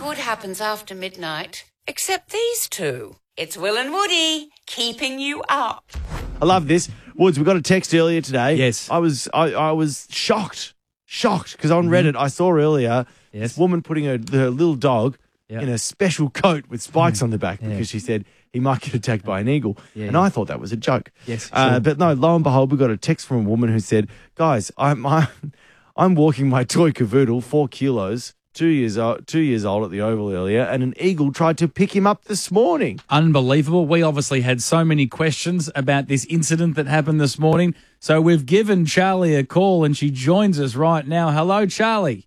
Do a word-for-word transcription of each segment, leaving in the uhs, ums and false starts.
good happens after midnight, except these two. It's Will and Woody, keeping you up. I love this. Woods, we got a text earlier today. Yes. I was I, I was shocked, shocked, because on Reddit I saw earlier Yes. this woman putting her, her little dog Yep. in a special coat with spikes on the back because she said he might get attacked by an eagle. Yeah, and yeah. I thought that was a joke. Yes, Uh, sure. but no, lo and behold, we got a text from a woman who said, guys, I'm, I'm, I'm walking my toy cavoodle, four kilos, two years old, two years old at the Oval earlier, and an eagle tried to pick him up this morning. Unbelievable. We obviously had so many questions about this incident that happened this morning. So we've given Charlie a call and she joins us right now. Hello, Charlie.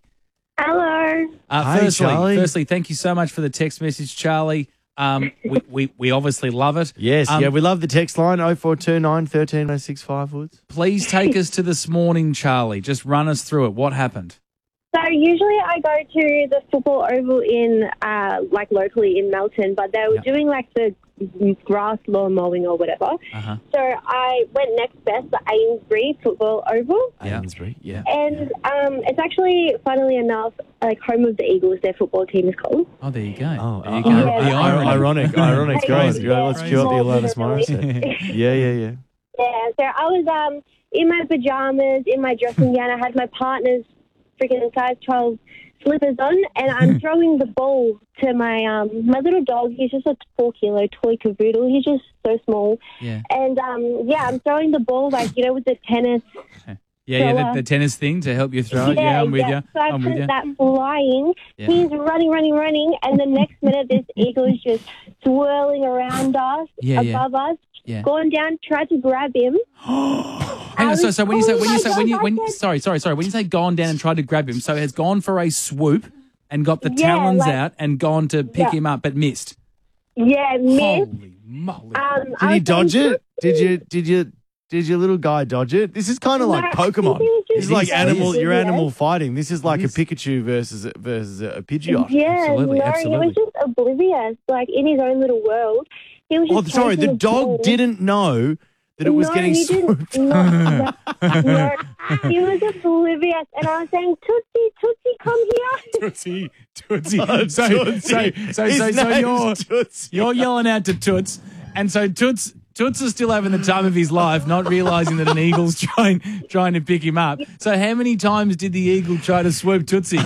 Hello. Uh, Hi, firstly, Charlie. firstly, thank you so much for the text message, Charlie. Um, we, we, we obviously love it. Yes, Um, yeah, we love the text line, oh four two nine, one three oh six five, Woods. Please take us to this morning, Charlie. Just run us through it. What happened? So usually I go to the football oval in, uh, like locally in Melton, but they were Yeah. doing like the grass lawn mowing or whatever. Uh-huh. So I went next best to Amesbury football oval, Yeah. Amesbury, yeah. and um, it's actually, funnily enough, like home of the Eagles. Their football team is called. Oh, there you go. Oh, there you uh, go. Yeah. The ir- irony. ironic, ironic. Hey, Guys, yeah, let's cue up the crazy. Alanis Morissette. Yeah, yeah, yeah. Yeah. So I was um in my pajamas, in my dressing gown. I had my partner's freaking size twelve slippers on, and I'm throwing the ball to my um my little dog. He's just a four kilo toy cavoodle. He's just so small. Yeah. And um yeah, I'm throwing the ball like, you know, with the tennis. Yeah, yeah, So, the, uh, the tennis thing to help you throw it. Yeah, I'm with yeah. you. So I I'm with put you. that flying. Yeah. He's running, running, running, and the next minute this eagle is just swirling around us, Yeah, yeah. above us, Yeah. going down, tried to grab him. Hang on, I so, was- so when you say oh when you my say when you God, when I said- sorry sorry sorry when you say gone down and tried to grab him, so it has gone for a swoop and got the Yeah, talons like- out and gone to pick Yeah. him up but missed. Yeah, missed. Holy moly! Um, Did I he was dodge saying, it? Did you? Did you? Did your little guy dodge it? This is kind of No, like I think Pokemon. he was just This is like so animal. You're serious. animal fighting. This is like a is. Pikachu versus a, versus a Pidgeot. Yeah, Absolutely, no, absolutely. he was just oblivious, like in his own little world. He was Oh, just sorry. The chasing his ball. dog didn't know that it was no, getting he swooped. didn't. No, no, no, he was oblivious, and I was saying, Tootsie, Tootsie, come here. Tootsie, Tootsie. Oh, so, Tootsie. so, so, His so, so name's you're Tootsie. you're yelling out to Toots, and so Toots. Toots is still having the time of his life, not realising that an eagle's trying trying to pick him up. So how many times did the eagle try to swoop Tootsie?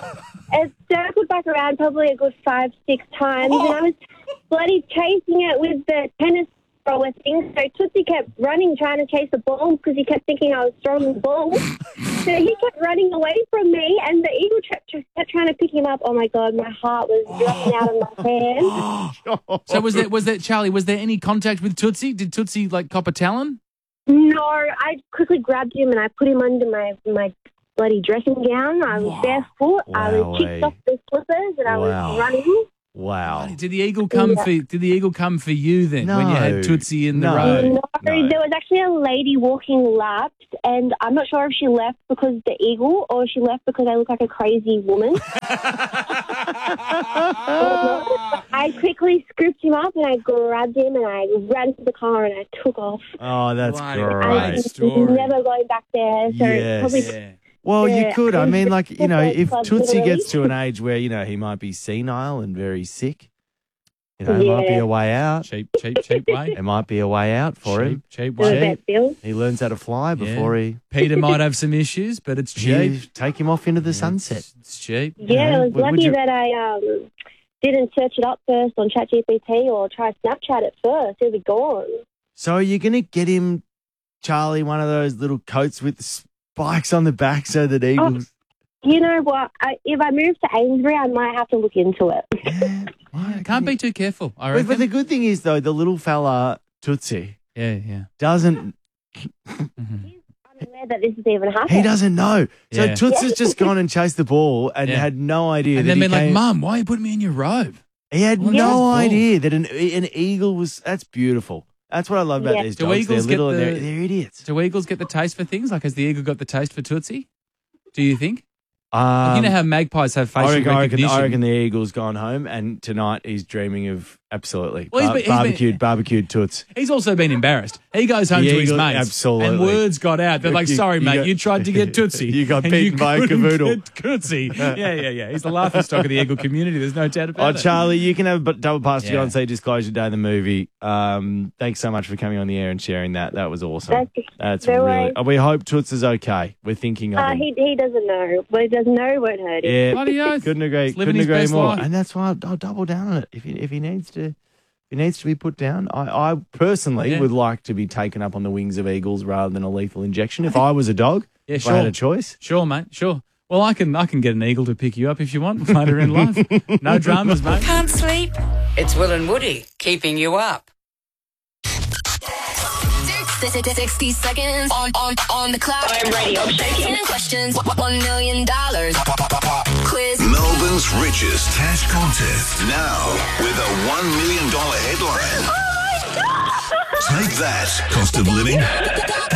It circled back around probably a good five, six times, and I was bloody chasing it with the tennis thrower thing. So Tootsie kept running, trying to chase the ball because he kept thinking I was throwing the ball. So he kept running away from me, and the eagle kept, kept trying to pick him up. Oh my God, my heart was dropping out of my hand. So was there was there Charlie? Was there any contact with Tootsie? Did Tootsie like cop a talon? No, I quickly grabbed him and I put him under my my bloody dressing gown. I was Wow. barefoot. I was Wowee. kicked off the slippers, and I Wow. was running. Wow. Did the eagle come Yeah. for? Did the eagle come for you then when you No. had Tootsie in the No. road? No, No. there was actually a lady walking laps, and I'm not sure if she left because of the eagle or she left because I look like a crazy woman. I quickly scooped him up and I grabbed him and I ran to the car and I took off. Oh, that's What a I'm Great great. story. never going back there. So Yes. probably Yeah. Well, you Yeah, could. I I mean, was like, you know, football if club, Tootsie literally. gets to an age where, you know, he might be senile and very sick, you know, it might be Yeah. a way out. Cheap, cheap, cheap way. It might be a way out for cheap, him. cheap do a way. bet, Bill. He learns how to fly before he, Peter might have some issues, but it's he cheap. take him off into the sunset. It's, it's cheap. Yeah, know, I was would- would lucky you- that I um, didn't search it up first on ChatGPT or try Snapchat it first. It'll be gone. So are you going to get him, Charlie, one of those little coats with the spikes on the back so that eagles... You know what? I, if I move to Amesbury, I might have to look into it. Yeah, can't be too careful. I But, reckon. but the good thing is, though, the little fella, Tootsie, yeah, yeah. doesn't... Mhm. I'm aware that this is even happening. He doesn't know. So Yeah. Toots has just gone and chased the ball and Yeah. had no idea And that then he been like, came- Mum, why are you putting me in your robe? He had Well, no that's bull. idea that an an eagle was. That's beautiful. That's what I love about Yeah. these Do dogs. eagles they're get little and the- they're, they're idiots. Do eagles get the taste for things? Like, has the eagle got the taste for Tootsie? Do you think? Um, you know how magpies have facial I reckon, I reckon, recognition. I reckon the eagle's gone home and tonight he's dreaming of Absolutely. Well, he's Bar- been- he's been- barbecued, barbecued toots. He's also been embarrassed. He goes home The to his Eagle- mates, absolutely. and words got out. They're like, You- "Sorry, you mate, got- you tried to get Tootsie. You got and beaten by a couldn't cavoodle." get Tootsie." Yeah, yeah, yeah. He's the laughing stock of the Eagle community. There's no doubt Oh, about it. Charlie, you can have a bu- double pass to go Yeah. and say Disclosure Day of the movie. Um, thanks so much for coming on the air and sharing that. That was awesome. That's- That's no really. worries. uh, We hope Toots is okay. We're thinking of Uh, him. he, he doesn't know. Well, he doesn't know, won't hurt him. Yeah, Bloody oath. couldn't agree. He's living Couldn't his agree best more. life. And that's why I'll, I'll double down on it. If he, if he needs to, if he needs to be put down, I, I personally Yeah. would like to be taken up on the wings of eagles rather than a lethal injection. If I was a dog, Yeah, if I had sure. a choice. Sure, mate. Sure. Well, I can I can get an eagle to pick you up if you want later in life. No dramas, mate. Can't sleep? It's Will and Woody keeping you up. sixty seconds on, on, on the clock. I'm ready. I'm shaking. ten questions. One million dollars. Quiz. Melbourne's richest cash contest. Now with a one million dollars headline. Take that, cost of living.